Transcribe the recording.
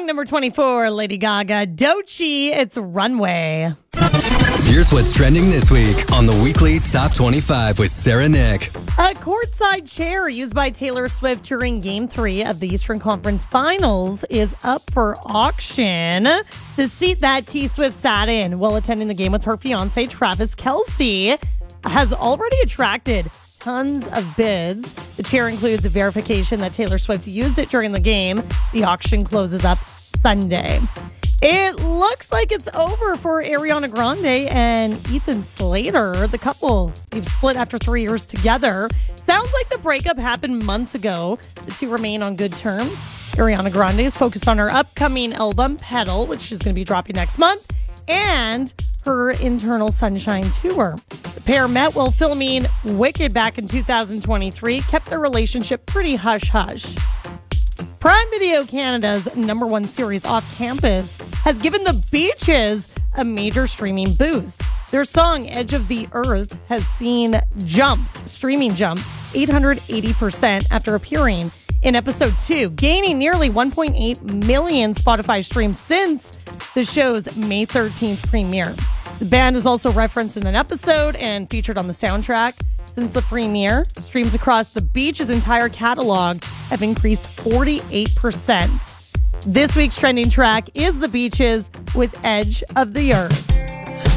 number 24, Lady Gaga, Doechii, it's Runway. Here's what's trending this week on the weekly Top 25 with Sarah Nick. A courtside chair used by Taylor Swift during Game 3 of the Eastern Conference Finals is up for auction. The seat that T. Swift sat in while attending the game with her fiancé, Travis Kelce, has already attracted tons of bids. The chair includes a verification that Taylor Swift used it during the game. The auction closes up Sunday. It looks like it's over for Ariana Grande and Ethan Slater. The couple, they've split after 3 years together. Sounds like the breakup happened months ago. The two remain on good terms. Ariana Grande is focused on her upcoming album, Petal, which is going to be dropping next month, and her Internal Sunshine tour. The pair met while filming Wicked back in 2023, kept their relationship pretty hush-hush. Prime Video Canada's #1 series Off Campus has given The Beaches a major streaming boost. Their song Edge of the Earth has seen streaming jumps 880% after appearing in episode 2, gaining nearly 1.8 million Spotify streams since the show's May 13th premiere. The band is also referenced in an episode and featured on the soundtrack. Since the premiere, streams across The Beach's entire catalog have increased 48%. This week's trending track is The Beaches with Edge of the Earth.